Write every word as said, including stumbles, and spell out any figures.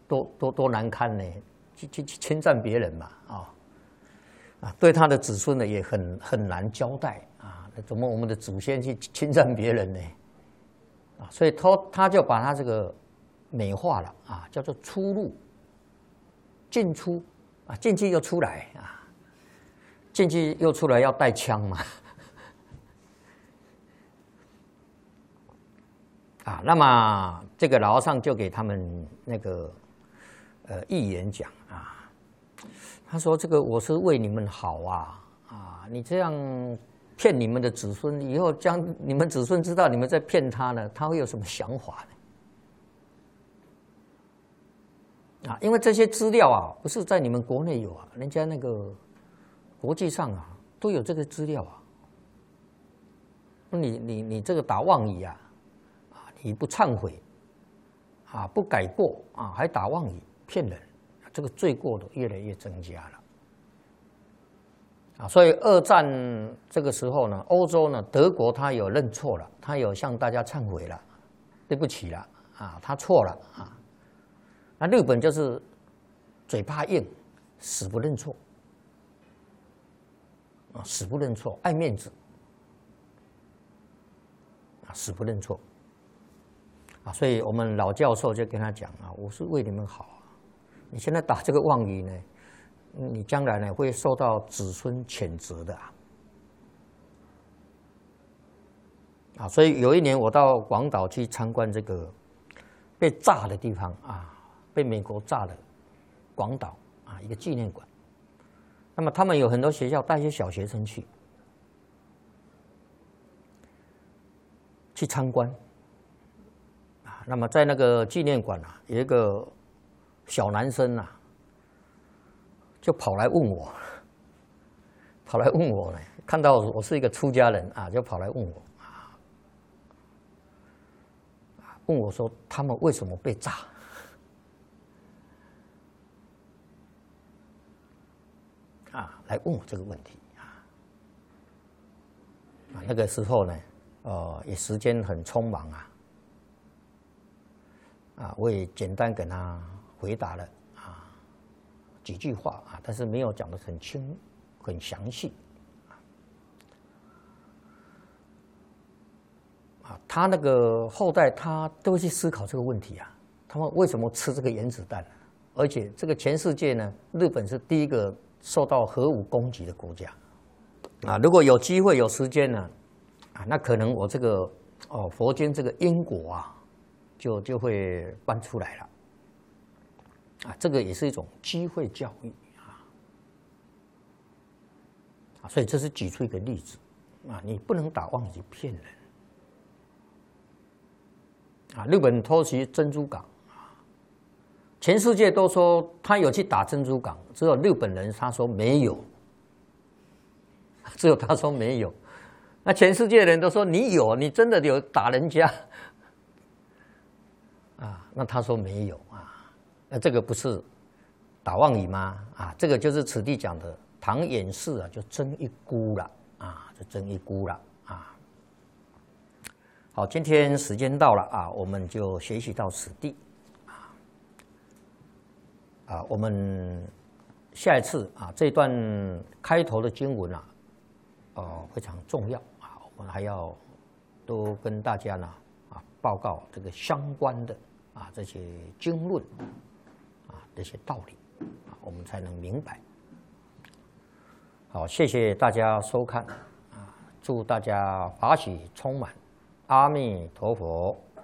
多多多难堪呢，去去去侵占别人嘛，啊、哦，啊，对他的子孙呢也很很难交代啊，怎么我们的祖先去侵占别人呢？啊，所以他他就把他这个美化了啊，叫做出入、进出啊，进去又出来啊，进去又出来要带枪嘛。啊，那么这个老和尚就给他们那个呃预言讲啊，他说这个我是为你们好啊啊，你这样骗你们的子孙，以后将你们子孙知道你们在骗他呢，他会有什么想法呢？啊，因为这些资料啊，不是在你们国内有啊，人家那个国际上啊都有这个资料啊。你你你这个打妄语啊！你不忏悔，啊，不改过啊，还打妄语骗人，这个罪过的越来越增加了，啊，所以二战这个时候呢，欧洲呢，德国他有认错了，他有向大家忏悔了，对不起了，啊，他错了啊，那日本就是嘴巴硬，死不认错，啊，死不认错，爱面子，啊，死不认错。啊，所以我们老教授就跟他讲啊，我是为你们好啊，你现在打这个妄语呢，你将来呢会受到子孙谴责的啊。啊，所以有一年我到广岛去参观这个被炸的地方啊，被美国炸的广岛啊一个纪念馆。那么他们有很多学校带一些小学生去去参观。那么在那个纪念馆啊，有一个小男生啊，就跑来问我，跑来问我呢，看到我是一个出家人啊，就跑来问我啊，问我说他们为什么被炸？啊，来问我这个问题啊。啊，那个时候呢，呃，也时间很匆忙啊。啊，我也简单跟他回答了啊几句话啊，但是没有讲得很清、很详细啊。他那个后代他都去思考这个问题啊，他们为什么吃这个原子弹？而且这个全世界呢，日本是第一个受到核武攻击的国家啊。如果有机会、有时间呢，啊，那可能我这个哦佛经这个因果啊。就就会搬出来了，啊，这个也是一种机会教育啊，啊，所以这是举出一个例子啊，你不能打妄语骗人啊。日本偷袭珍珠港啊，全世界都说他有去打珍珠港，只有日本人他说没有，只有他说没有，那全世界人都说你有，你真的有打人家。啊，那他说没有啊，那这个不是打妄语吗？啊，这个就是此地讲的唐掩饰啊，就争一孤了啊，就争一孤了啊。好，今天时间到了啊，我们就学习到此地啊。啊，我们下一次啊，这段开头的经文啊，哦，非常重要啊，我们还要都跟大家呢。报告这个相关的啊这些经论啊这些道理啊，我们才能明白。好，谢谢大家收看啊，祝大家法喜充满，阿弥陀佛。